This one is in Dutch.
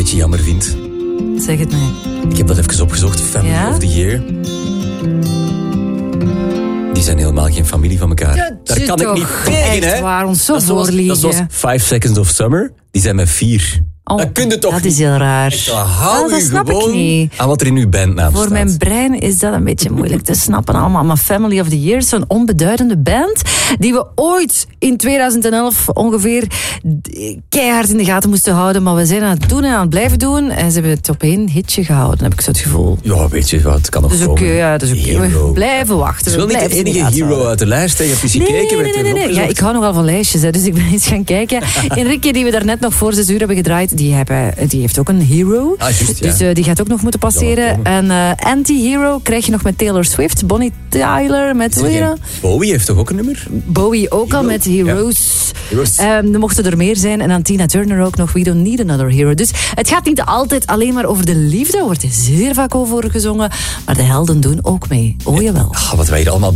beetje jammer vind? Zeg het mij. Ik heb dat even opgezocht. Family of the Year. Die zijn helemaal geen familie van elkaar. Daar kan ik niet tegen, hè? Echt waar, ons zo dat voorliegen. was 5 Seconds of Summer. Die zijn met 4. Oh, dat kun je toch dat niet. is heel raar. Hou dat je snap gewoon ik niet. aan wat er in uw bandnaam staat. Voor mijn brein is dat een beetje moeilijk te snappen allemaal. Maar Family of the Year is zo'n onbeduidende band die we ooit in 2011 ongeveer keihard in de gaten moesten houden. Maar we zijn aan het doen en aan het blijven doen. En ze hebben het op 1 hitje gehouden, heb ik zo het gevoel. Ja, weet je wat, het kan nog Dus komen. ja, dus we blijven wachten. Het is wel niet de enige hero uit de lijst. Je hebt eens gekeken. Nee. Ja, ik hou nogal van lijstjes, hè, dus ik ben eens gaan kijken. Enrique, die we daarnet nog voor 6 uur hebben gedraaid, die heeft ook een hero. Juist, ja. Dus die gaat ook nog moeten passeren. En anti-hero krijg je nog met Taylor Swift. Bonnie Tyler met... Bowie heeft toch ook een nummer? Bowie ook al met Heroes. Ja. Er mochten er meer zijn. En dan Tina Turner ook nog. We don't need another hero. Dus het gaat niet altijd alleen maar over de liefde. Er wordt zeer vaak over gezongen. Maar de helden doen ook mee. Oh jawel. Wat wij hier allemaal